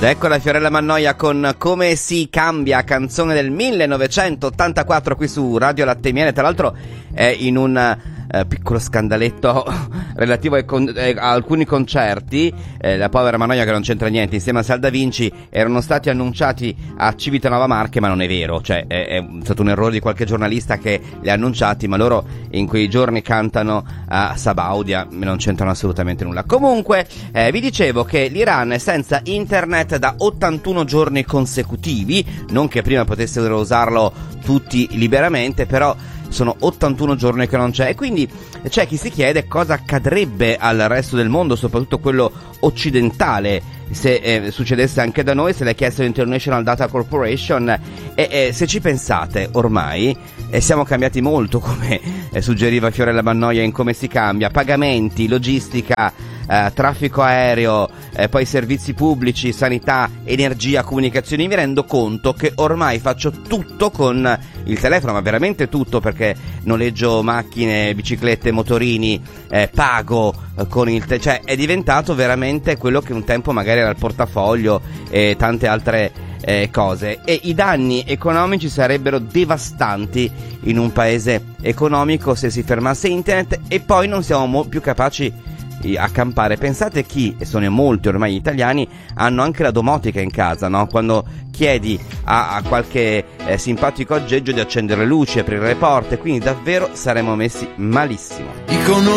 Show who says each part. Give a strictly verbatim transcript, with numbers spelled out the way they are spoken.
Speaker 1: Eccola Fiorella Mannoia con Come si cambia, canzone del millenovecentottantaquattro qui su Radio Latte e Miele. Tra l'altro è in un eh, piccolo scandaletto relativo ai con- eh, a alcuni concerti. Eh, la povera Mannoia, che non c'entra niente, insieme a Salda Vinci erano stati annunciati a Civitanova Marche, ma non è vero, cioè è, è stato un errore di qualche giornalista che li ha annunciati, ma loro in quei giorni cantano a Sabaudia, non c'entrano assolutamente nulla. Comunque eh, vi dicevo che l'Iran è senza internet da ottantuno giorni consecutivi, non che prima potessero usarlo tutti liberamente, però sono ottantuno giorni che non c'è, e quindi c'è chi si chiede cosa accadrebbe al resto del mondo, soprattutto quello occidentale, se eh, succedesse anche da noi, se l'ha chiesto l'International Data Corporation. E eh, se ci pensate, ormai eh, siamo cambiati molto, come eh, suggeriva Fiorella Mannoia in Come si cambia: pagamenti, logistica, eh, traffico aereo, eh, poi servizi pubblici, sanità, energia, comunicazioni. Mi rendo conto che ormai faccio tutto con il telefono, ma veramente tutto, perché noleggio macchine, biciclette, motorini, eh, pago eh, con il te- cioè è diventato veramente quello che un tempo magari era il portafoglio e tante altre eh, cose, e i danni economici sarebbero devastanti in un paese economico se si fermasse internet, e poi non siamo mo- più capaci a campare. Pensate chi, e sono molti ormai gli italiani, hanno anche la domotica in casa, no? Quando chiedi a, a qualche eh, simpatico aggeggio di accendere le luci, aprire le porte, quindi davvero saremmo messi malissimo.